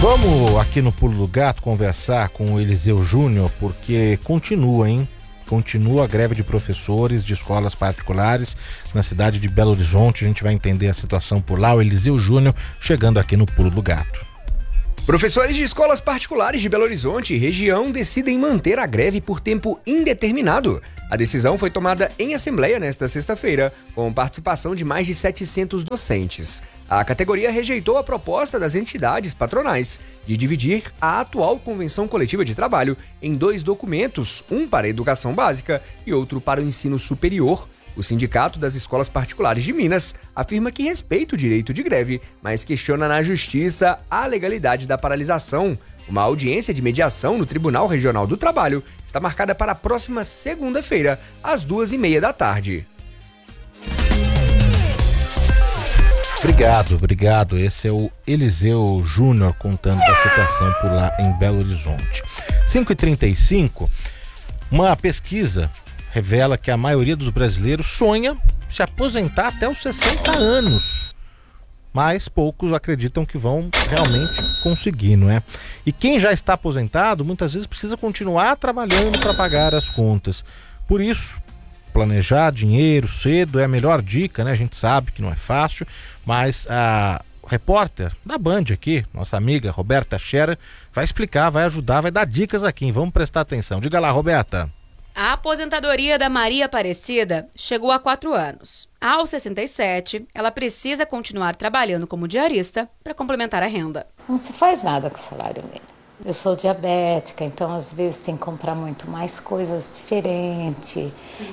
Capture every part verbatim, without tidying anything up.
Vamos aqui no Pulo do Gato conversar com o Eliseu Júnior, porque continua, hein? Continua a greve de professores de escolas particulares na cidade de Belo Horizonte. A gente vai entender a situação por lá. O Eliseu Júnior chegando aqui no Pulo do Gato. Professores de escolas particulares de Belo Horizonte e região decidem manter a greve por tempo indeterminado. A decisão foi tomada em assembleia nesta sexta-feira, com participação de mais de setecentos docentes. A categoria rejeitou a proposta das entidades patronais de dividir a atual Convenção Coletiva de Trabalho em dois documentos, um para a educação básica e outro para o ensino superior. O Sindicato das Escolas Particulares de Minas afirma que respeita o direito de greve, mas questiona na Justiça a legalidade da paralisação. Uma audiência de mediação no Tribunal Regional do Trabalho está marcada para a próxima segunda-feira, às duas e meia da tarde. Obrigado, obrigado. Esse é o Eliseu Júnior contando da situação por lá em Belo Horizonte. cinco e trinta e cinco, uma pesquisa revela que a maioria dos brasileiros sonha se aposentar até os sessenta anos. Mas poucos acreditam que vão realmente conseguir, não é? E quem já está aposentado, muitas vezes precisa continuar trabalhando para pagar as contas. Por isso, planejar dinheiro cedo é a melhor dica, né? A gente sabe que não é fácil, mas a repórter da Band aqui, nossa amiga Roberta Scherer, vai explicar, vai ajudar, vai dar dicas aqui, hein? Vamos prestar atenção. Diga lá, Roberta. A aposentadoria da Maria Aparecida chegou há quatro anos. Aos sessenta e sete, ela precisa continuar trabalhando como diarista para complementar a renda. Não se faz nada com salário mínimo. Eu sou diabética, então às vezes tem que comprar muito mais coisas diferentes,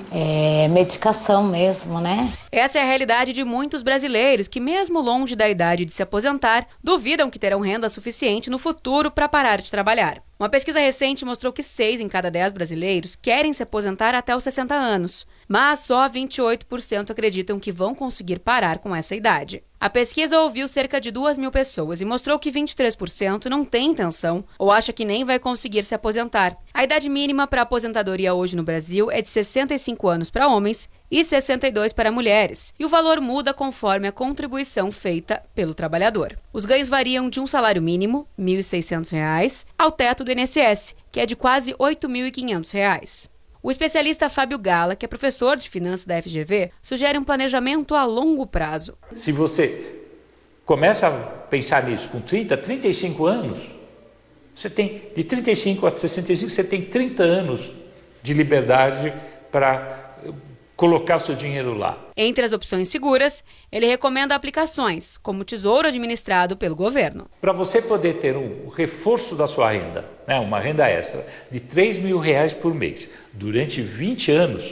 é, medicação mesmo, né? Essa é a realidade de muitos brasileiros que, mesmo longe da idade de se aposentar, duvidam que terão renda suficiente no futuro para parar de trabalhar. Uma pesquisa recente mostrou que seis em cada dez brasileiros querem se aposentar até os sessenta anos, mas só vinte e oito por cento acreditam que vão conseguir parar com essa idade. A pesquisa ouviu cerca de duas mil pessoas e mostrou que vinte e três por cento não tem intenção ou acha que nem vai conseguir se aposentar. A idade mínima para aposentadoria hoje no Brasil é de sessenta e cinco anos para homens e sessenta e dois para mulheres, e o valor muda conforme a contribuição feita pelo trabalhador. Os ganhos variam de um salário mínimo, mil e seiscentos reais, ao teto do I N S S, que é de quase oito mil e quinhentos reais. O especialista Fábio Gala, que é professor de finanças da F G V, sugere um planejamento a longo prazo. Se você começa a pensar nisso com trinta, trinta e cinco anos, você tem de trinta e cinco a sessenta e cinco, você tem trinta anos de liberdade para colocar o seu dinheiro lá. Entre as opções seguras, ele recomenda aplicações, como o Tesouro administrado pelo governo. Para você poder ter um reforço da sua renda, né, uma renda extra de três mil reais por mês, durante vinte anos,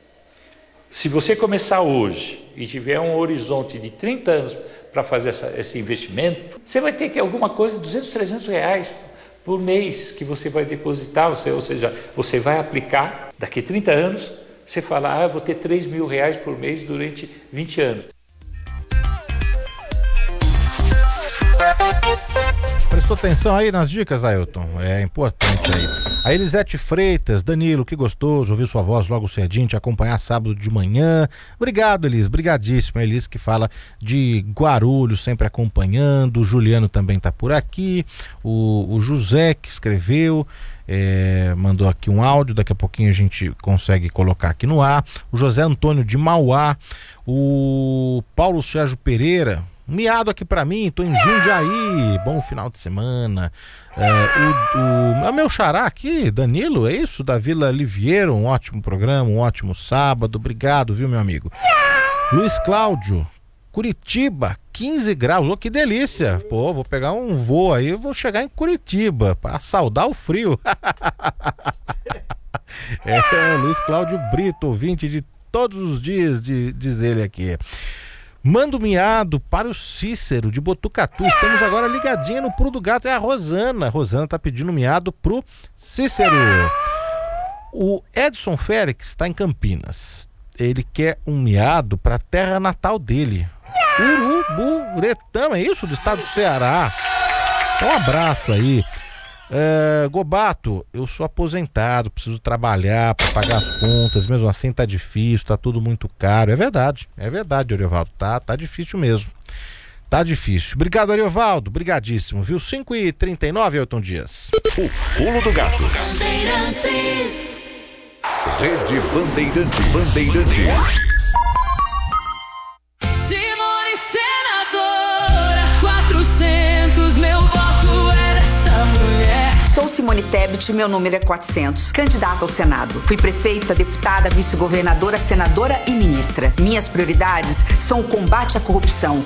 se você começar hoje e tiver um horizonte de trinta anos para fazer essa, esse investimento, você vai ter que alguma coisa de duzentos, trezentos reais por mês que você vai depositar, ou seja, você vai aplicar daqui a trinta anos. Você fala, ah, eu vou ter três mil reais por mês durante vinte anos. Prestou atenção aí nas dicas, Ailton? É importante aí. A Elisete Freitas, Danilo, que gostoso ouvir sua voz logo cedinho, te acompanhar sábado de manhã. Obrigado, Elis, brigadíssimo. A Elis que fala de Guarulhos, sempre acompanhando. O Juliano também tá por aqui. O, o José que escreveu. É, mandou aqui um áudio, daqui a pouquinho a gente consegue colocar aqui no ar. O José Antônio de Mauá, o Paulo Sérgio Pereira, miado aqui pra mim, tô em Jundiaí, bom final de semana. É, o, o, o meu xará aqui, Danilo, é isso? Da Vila Liviero, um ótimo programa, um ótimo sábado, obrigado, viu, meu amigo? Luiz Cláudio, Curitiba, quinze graus, oh, que delícia. Pô, vou pegar um voo aí, vou chegar em Curitiba para saudar o frio. É, Luiz Cláudio Brito, ouvinte de todos os dias, de, diz ele aqui. Manda um miado para o Cícero de Botucatu. Estamos agora ligadinha no Pulo do Gato. É a Rosana. Rosana tá pedindo miado pro Cícero. O Edson Félix está em Campinas. Ele quer um miado para a terra natal dele, Uruburetama, é isso? Do estado do Ceará. Um abraço aí. Uh, Gobato, eu sou aposentado, preciso trabalhar para pagar as contas, mesmo assim tá difícil, tá tudo muito caro. É verdade, é verdade, Orivaldo, tá, tá difícil mesmo. Tá difícil. Obrigado, Ariovaldo. Brigadíssimo, viu? cinco e trinta e nove, Elton Dias. O Pulo do Gato. Bandeirantes. Rede Bandeirantes. Bandeirantes. Simone senadora, quatrocentos, meu voto é dessa mulher. Sou Simone Tebet, meu número é quatrocentos, candidata ao Senado. Fui prefeita, deputada, vice-governadora, senadora e ministra. Minhas prioridades são o combate à corrupção,